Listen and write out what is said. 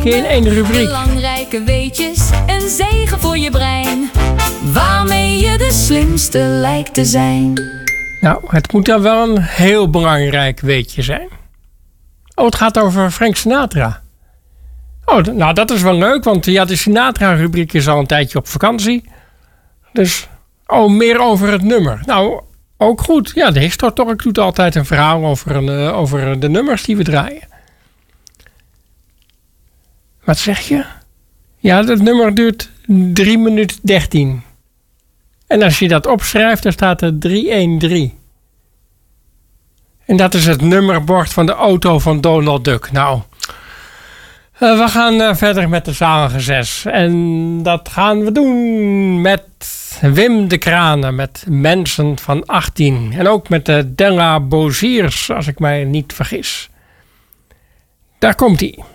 keer in één rubriek. Belangrijke weetjes, een zegen voor je brein, waarmee je de slimste lijkt te zijn. Nou, het moet dan wel een heel belangrijk weetje zijn. Oh, het gaat over Frank Sinatra. Oh, nou dat is wel leuk, want ja, de Sinatra-rubriek is al een tijdje op vakantie. Dus, meer over het nummer. Nou, ook goed. Ja, de Histortalk doet altijd een verhaal over de nummers die we draaien. Wat zeg je? Ja, dat nummer duurt 3 minuten 13. En als je dat opschrijft, dan staat er 313. En dat is het nummerbord van de auto van Donald Duck. Nou, we gaan verder met de zalige 6. En dat gaan we doen met Wim de Kranen, met Mensen van 18. En ook met de Della Boziers, als ik mij niet vergis. Daar komt-ie.